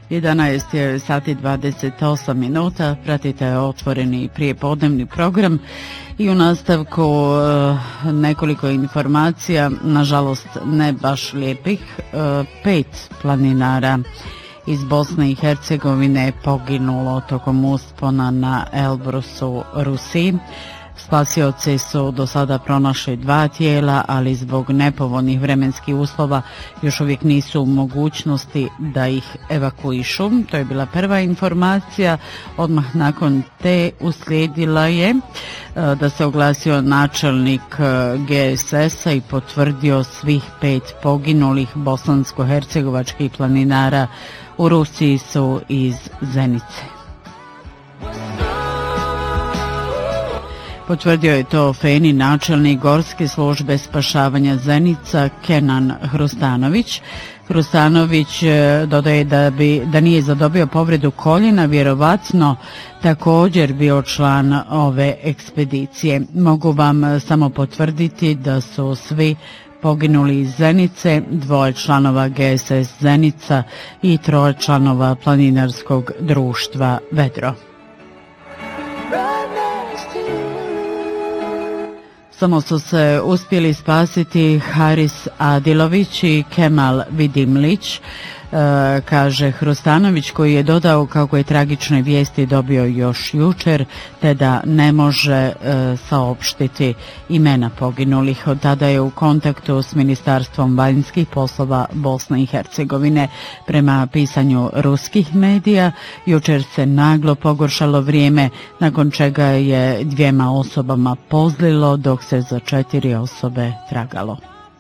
11 je sati 28 minuta, pratite otvoreni prijepodnevni program i u nastavku nekoliko informacija, nažalost ne baš lijepih. 5 planinara iz Bosne i Hercegovine poginulo tokom uspona na Elbrusu, Rusiji. Spasioci su do sada pronašli 2 tijela, ali zbog nepovoljnih vremenskih uslova još uvijek nisu u mogućnosti da ih evakuišu. To je bila prva informacija. Odmah nakon te uslijedila je da se oglasio načelnik GSS-a i potvrdio svih 5 poginulih bosansko-hercegovačkih planinara u Rusiji su iz Zenice. Potvrdio je to FENI načelnik Gorske službe spašavanja Zenica Kenan Hrustanović. Hrustanović dodaje da nije zadobio povredu koljena, vjerovatno također bio član ove ekspedicije. Mogu vam samo potvrditi da su svi poginuli iz Zenice, 2 članova GSS Zenica i 3 članova planinarskog društva Vedro. Samo su se uspjeli spasiti Haris Adilović i Kemal Vidimlić, kaže Hrustanović, koji je dodao kako je tragične vijesti dobio još jučer, te da ne može saopštiti imena poginulih. Od tada je u kontaktu s Ministarstvom vanjskih poslova Bosne i Hercegovine. Prema pisanju ruskih medija, jučer se naglo pogoršalo vrijeme, nakon čega je 2 osobama pozlilo, dok se za 4 osobe tragalo.